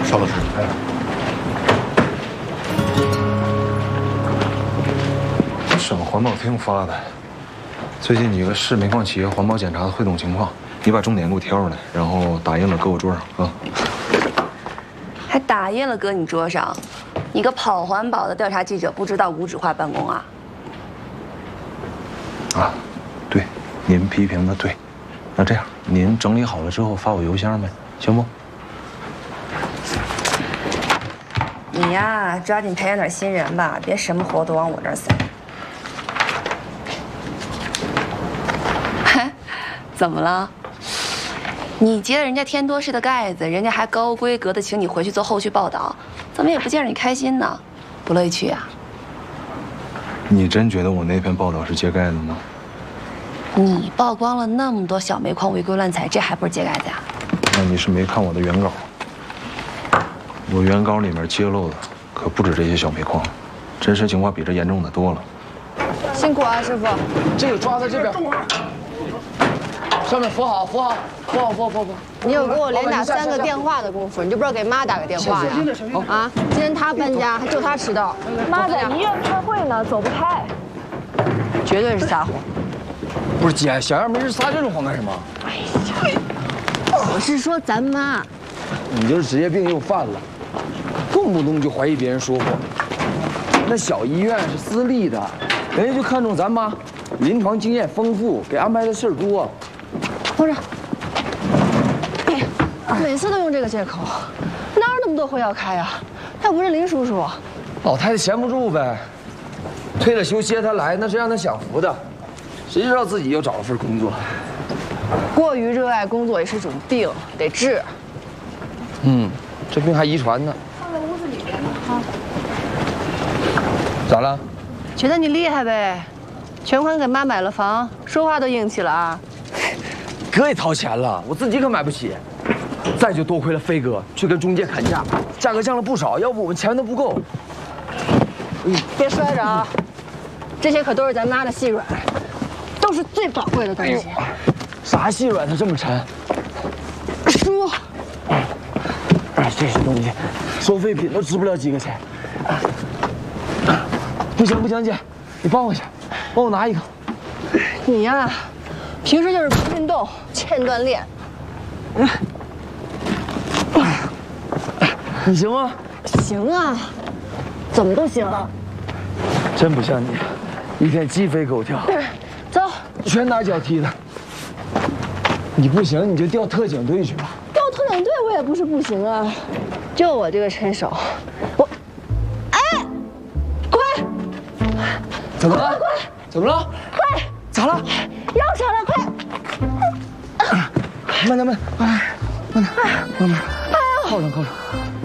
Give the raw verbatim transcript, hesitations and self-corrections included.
邵老师，哎，省环保厅发的，最近几个市煤矿企业环保检查的汇总情况，你把重点给我贴出来，然后打印了搁我桌上啊。 还打印了搁你桌上？你个跑环保的调查记者，不知道无纸化办公啊？ 啊，对，您批评的对。那这样，您整理好了之后发我邮箱呗，行不？ 你呀，抓紧培养点新人吧，别什么活都往我这儿塞。怎么了？你揭了人家天多市的盖子，人家还高规格的请你回去做后续报道，怎么也不见着你开心呢？不乐意去呀？ 你真觉得我那篇报道是揭盖子吗？ 你曝光了那么多小煤矿违规乱采，这还不是揭盖子呀？ 那你是没看我的原稿。 我原稿里面揭露的可不止这些小煤矿，真实情况比这严重的多了。 辛苦啊，师傅。这个抓在这边，上面扶好，扶好，扶好，扶好，扶好。 你有给我连打三个电话的功夫，你就不知道给妈打个电话呀？啊，今天他搬家，还就他迟到。 妈在医院开会呢，走不开。 绝对是撒谎。 不是姐，小样没事撒这种谎干什么？ 哎呀，我是说咱妈。 你就是职业病又犯了。 动不动就怀疑别人说谎，那小医院是私立的，人家就看中咱妈，临床经验丰富，给安排的事儿多。 不是，每次都用这个借口，哪有那么多会要开呀？他又不是林叔叔。 老太太闲不住呗，退了休歇她来，那是让她享福的，谁知道自己又找了份工作。 过于热爱工作也是种病，得治。 嗯，这病还遗传呢。 咋了？ 觉得你厉害呗，全款给妈买了房，说话都硬气了啊！ 哥也掏钱了，我自己可买不起。再就多亏了飞哥去跟中介砍价，价格降了不少，要不我们钱都不够。 嗯，别摔着啊！这些可都是咱妈的细软，都是最宝贵的东西。哎、 啥细软它这么沉？ 书。 哎，这些东西，收废品都值不了几个钱。 不行不行，姐，你帮我一下，帮我拿一个。 你呀，平时就是不运动，欠锻炼。嗯， 你行吗？ 行啊，怎么都行。 真不像你，一天鸡飞狗跳。 走， 拳打脚踢的。你不行，你就调特警队去吧。 调特警队我也不是不行啊，就我这个身手，我。 怎么了？怎么了？ 快！ 咋了？ 要闪了，快！ 慢点，慢，哎，慢点，慢点，哎呀，靠上，靠上。